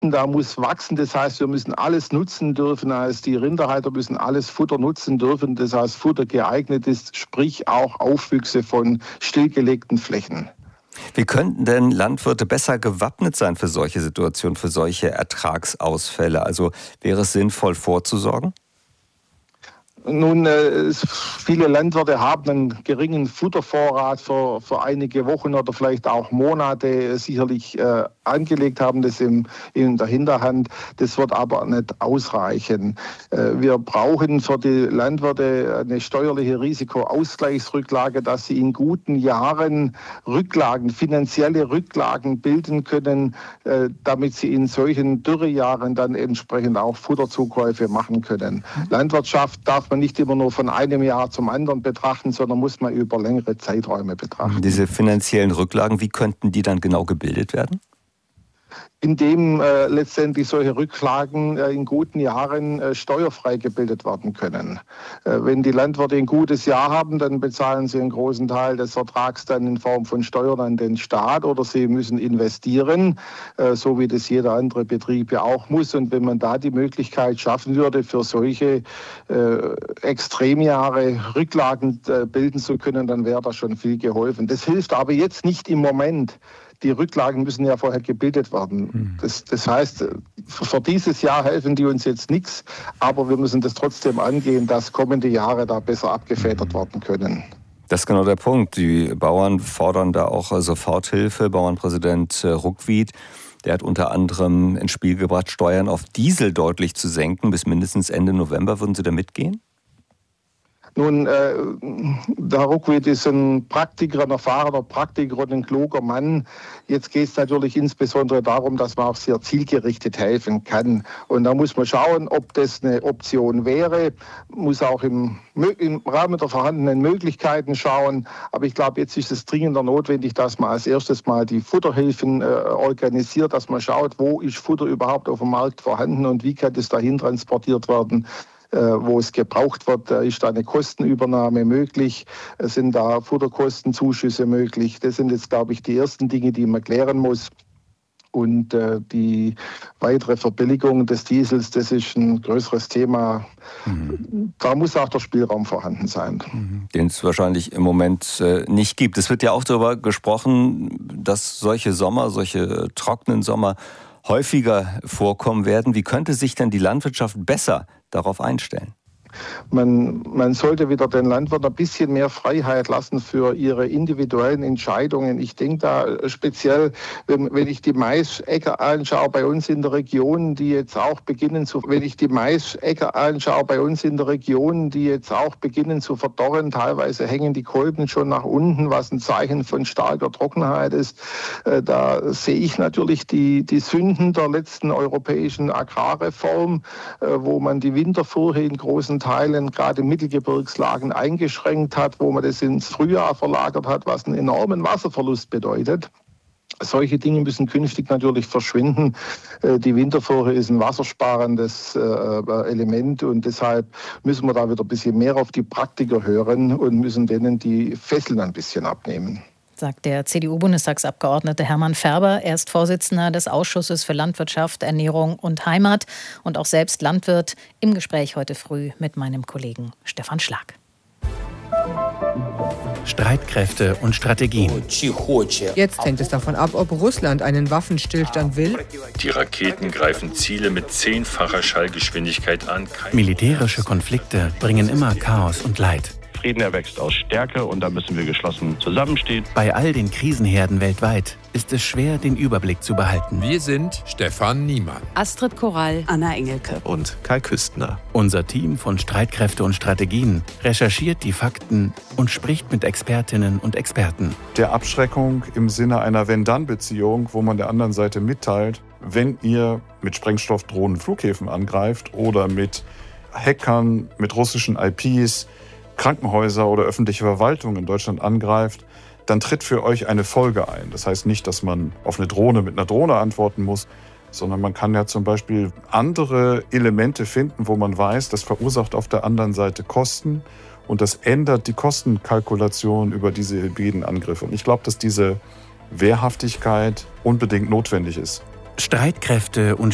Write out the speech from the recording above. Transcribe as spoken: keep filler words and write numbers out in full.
Da muss wachsen, das heißt, wir müssen alles nutzen dürfen. Also die Rinderhalter müssen alles Futter nutzen dürfen, das heißt, Futter geeignet ist, sprich auch Aufwüchse von stillgelegten Flächen. Wie könnten denn Landwirte besser gewappnet sein für solche Situationen, für solche Ertragsausfälle? Also wäre es sinnvoll, vorzusorgen? Nun, äh, viele Landwirte haben einen geringen Futtervorrat für, für einige Wochen oder vielleicht auch Monate sicherlich äh, angelegt, haben das im, in der Hinterhand. Das wird aber nicht ausreichen. Äh, wir brauchen für die Landwirte eine steuerliche Risikoausgleichsrücklage, dass sie in guten Jahren Rücklagen, finanzielle Rücklagen bilden können, äh, damit sie in solchen Dürrejahren dann entsprechend auch Futterzukäufe machen können. Mhm. Landwirtschaft darf man nicht immer nur von einem Jahr zum anderen betrachten, sondern muss man über längere Zeiträume betrachten. Diese finanziellen Rücklagen, wie könnten die dann genau gebildet werden? Indem äh, letztendlich solche Rücklagen äh, in guten Jahren äh, steuerfrei gebildet werden können. Äh, wenn die Landwirte ein gutes Jahr haben, dann bezahlen sie einen großen Teil des Ertrags dann in Form von Steuern an den Staat oder sie müssen investieren, äh, so wie das jeder andere Betrieb ja auch muss. Und wenn man da die Möglichkeit schaffen würde, für solche äh, Extremjahre Rücklagen äh, bilden zu können, dann wäre da schon viel geholfen. Das hilft aber jetzt nicht im Moment. Die Rücklagen müssen ja vorher gebildet werden. Das, das heißt, für dieses Jahr helfen die uns jetzt nichts, aber wir müssen das trotzdem angehen, dass kommende Jahre da besser abgefedert werden können. Das ist genau der Punkt. Die Bauern fordern da auch Soforthilfe. Bauernpräsident Ruckwied, der hat unter anderem ins Spiel gebracht, Steuern auf Diesel deutlich zu senken. Bis mindestens Ende November. Würden Sie da mitgehen? Nun, äh, der Herr Ruckwied ist ein Praktiker, ein erfahrener Praktiker und ein kluger Mann. Jetzt geht es natürlich insbesondere darum, dass man auch sehr zielgerichtet helfen kann. Und da muss man schauen, ob das eine Option wäre. Muss auch im, im Rahmen der vorhandenen Möglichkeiten schauen. Aber ich glaube, jetzt ist es dringender notwendig, dass man als erstes mal die Futterhilfen äh, organisiert, dass man schaut, wo ist Futter überhaupt auf dem Markt vorhanden und wie kann das dahin transportiert werden. Wo es gebraucht wird, ist da eine Kostenübernahme möglich, sind da Futterkostenzuschüsse möglich. Das sind jetzt, glaube ich, die ersten Dinge, die man klären muss. Und äh, die weitere Verbilligung des Diesels, das ist ein größeres Thema. Mhm. Da muss auch der Spielraum vorhanden sein. Mhm. Den es wahrscheinlich im Moment äh, nicht gibt. Es wird ja auch darüber gesprochen, dass solche Sommer, solche trockenen Sommer häufiger vorkommen werden. Wie könnte sich denn die Landwirtschaft besser darauf einstellen? Man, man sollte wieder den Landwirten ein bisschen mehr Freiheit lassen für ihre individuellen Entscheidungen. Ich denke da speziell, wenn, wenn ich die Maisäcker anschaue bei uns in der Region, die jetzt auch beginnen zu, wenn ich die Maisäcker anschaue bei uns in der Region, die jetzt auch beginnen zu verdorren, teilweise hängen die Kolben schon nach unten, was ein Zeichen von starker Trockenheit ist. Da sehe ich natürlich die, die Sünden der letzten europäischen Agrarreform, wo man die Winterfurche in großen Teilen, gerade in Mittelgebirgslagen, eingeschränkt hat, wo man das ins Frühjahr verlagert hat, was einen enormen Wasserverlust bedeutet. Solche Dinge müssen künftig natürlich verschwinden. Die Winterfurche ist ein wassersparendes Element und deshalb müssen wir da wieder ein bisschen mehr auf die Praktiker hören und müssen denen die Fesseln ein bisschen abnehmen. Sagt der C D U-Bundestagsabgeordnete Hermann Ferber. Er ist Vorsitzender des Ausschusses für Landwirtschaft, Ernährung und Heimat und auch selbst Landwirt, im Gespräch heute früh mit meinem Kollegen Stefan Schlag. Streitkräfte und Strategien. Jetzt hängt es davon ab, ob Russland einen Waffenstillstand will. Die Raketen greifen Ziele mit zehnfacher Schallgeschwindigkeit an. Militärische Konflikte bringen immer Chaos und Leid. Frieden erwächst aus Stärke und da müssen wir geschlossen zusammenstehen. Bei all den Krisenherden weltweit ist es schwer, den Überblick zu behalten. Wir sind Stefan Niemann, Astrid Korall, Anna Engelke und Kai Küstner. Unser Team von Streitkräfte und Strategien recherchiert die Fakten und spricht mit Expertinnen und Experten. Der Abschreckung im Sinne einer Wenn-Dann-Beziehung, wo man der anderen Seite mitteilt, wenn ihr mit Sprengstoffdrohnen Flughäfen angreift oder mit Hackern, mit russischen I Ps, Krankenhäuser oder öffentliche Verwaltung in Deutschland angreift, dann tritt für euch eine Folge ein. Das heißt nicht, dass man auf eine Drohne mit einer Drohne antworten muss, sondern man kann ja zum Beispiel andere Elemente finden, wo man weiß, das verursacht auf der anderen Seite Kosten und das ändert die Kostenkalkulation über diese hybriden Angriffe. Und ich glaube, dass diese Wehrhaftigkeit unbedingt notwendig ist. Streitkräfte und